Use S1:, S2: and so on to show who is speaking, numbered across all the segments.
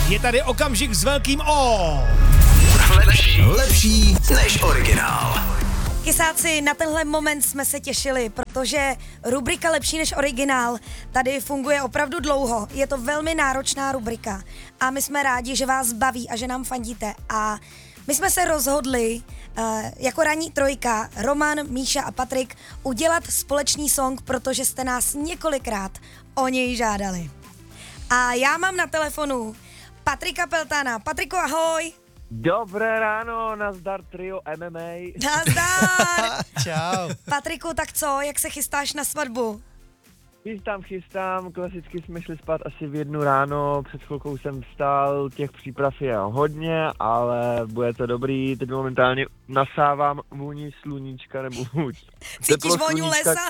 S1: Je tady okamžik s velkým O.
S2: Lepší než originál.
S3: Kysáci, na tenhle moment jsme se těšili, protože rubrika Lepší než originál tady funguje opravdu dlouho. Je to velmi náročná rubrika a my jsme rádi, že vás baví a že nám fandíte. A my jsme se rozhodli jako ranní trojka, Roman, Míša a Patrik, udělat společný song, protože jste nás několikrát o něj žádali. A já mám na telefonu Patrika Peltana. Patriku, ahoj!
S4: Dobré ráno, nazdar trio MMA.
S3: Nazdar!
S1: Čau.
S3: Patriku, tak co, jak se chystáš na svatbu?
S4: Chystám, klasicky jsme šli spát asi v 1 ráno, před chvilkou jsem vstal, těch příprav je hodně, ale bude to dobrý, teď momentálně nasávám vůni sluníčka nebo vůň.
S3: Cítíš vůňu lesa?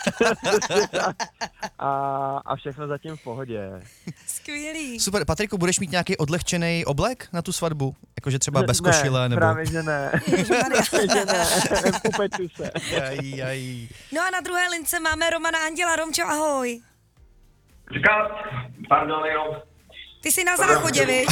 S4: a všechno zatím v pohodě.
S3: Skvělý.
S5: Super, Patriku, budeš mít nějaký odlehčený oblek na tu svatbu? Jakože třeba bez košile nebo...
S4: právě že ne. Že ne, upeču se.
S5: Jaj.
S3: No a na druhé lince máme Romana Anděla. Romčo, ahoj.
S6: Říkat, pardon, jenom.
S3: Ty jsi na záchodě, viď?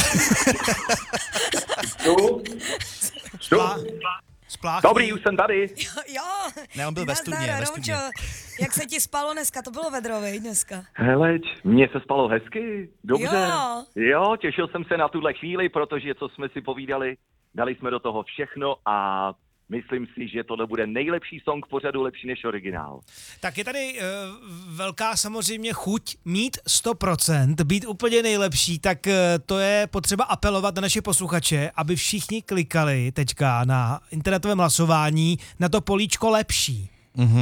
S6: Tu.
S1: Spláchy.
S6: Dobrý, už jsem tady.
S3: Jo.
S5: Ne, on byl ve studně,
S3: Nazdar,
S5: ve
S3: Romčo,
S5: studně.
S3: jak se ti spalo dneska? To bylo vedro, viď, dneska?
S6: Heleď, mně se spalo hezky, dobře.
S3: Jo.
S6: Těšil jsem se na tuhle chvíli, protože co jsme si povídali, dali jsme do toho všechno a myslím si, že tohle bude nejlepší song pořadu, lepší než originál.
S1: Tak je tady velká samozřejmě chuť mít 100%, být úplně nejlepší, tak to je potřeba apelovat na naše posluchače, aby všichni klikali teďka na internetovém hlasování na to políčko lepší.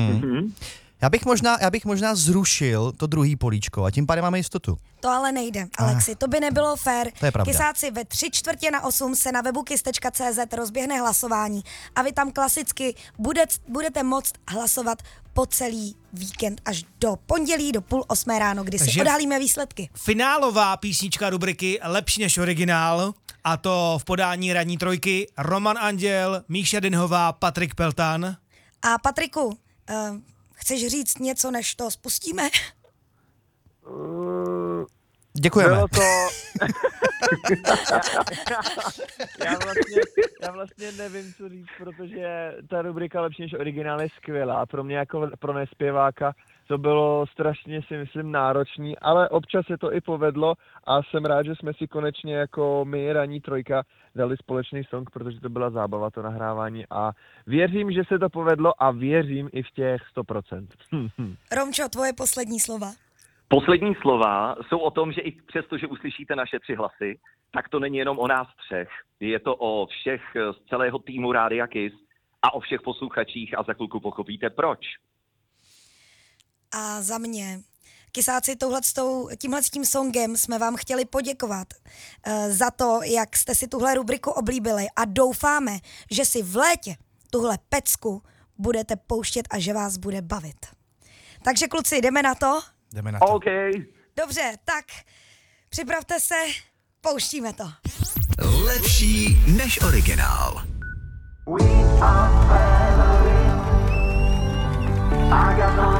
S5: Já bych možná zrušil to druhý políčko a tím pádem máme jistotu.
S3: To ale nejde, Alexi, to by nebylo fér.
S5: To je pravda.
S3: Kysáci, ve 7:45 se na webu kiss.cz rozběhne hlasování a vy tam klasicky budete moct hlasovat po celý víkend až do pondělí, do 7:30 ráno, kdy si
S1: Takže
S3: odhalíme výsledky.
S1: Finálová písnička rubriky Lepší než originál, a to v podání ranní trojky Roman Anděl, Míša Dinhová, Patrik Peltan.
S3: A Patriku, chceš říct něco, než to spustíme?
S5: Děkujeme.
S4: Bylo to... já vlastně nevím, co říct, protože ta rubrika Lepší než originál je skvělá. Pro mě jako pro nespěváka to bylo strašně, si myslím, náročný, ale občas se to i povedlo a jsem rád, že jsme si konečně jako my, ranní trojka, dali společný song, protože to byla zábava, to nahrávání a věřím, že se to povedlo a věřím i v těch 100%.
S3: Romčo, tvoje poslední slova.
S6: Poslední slova jsou o tom, že i přesto, že uslyšíte naše 3 hlasy, tak to není jenom o nás 3. Je to o všech z celého týmu Rádia Kiss a o všech posluchačích a za chvilku pochopíte proč.
S3: A za mě, Kysáci, tímhletím songem jsme vám chtěli poděkovat za to, jak jste si tuhle rubriku oblíbili a doufáme, že si v létě tuhle pecku budete pouštět a že vás bude bavit. Takže kluci, jdeme na to?
S5: Jdeme na to.
S6: OK.
S3: Dobře, tak připravte se, pouštíme to.
S2: Lepší než originál.
S7: We are family. I got no